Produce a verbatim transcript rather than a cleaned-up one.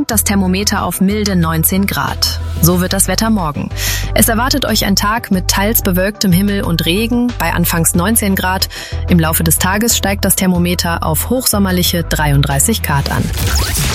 sinkt das Thermometer auf milde neunzehn Grad. So wird das Wetter morgen. Es erwartet euch ein Tag mit teils bewölktem Himmel und Regen bei anfangs neunzehn Grad. Im Laufe des Tages steigt das Thermometer auf hochsommerliche dreiunddreißig Grad an.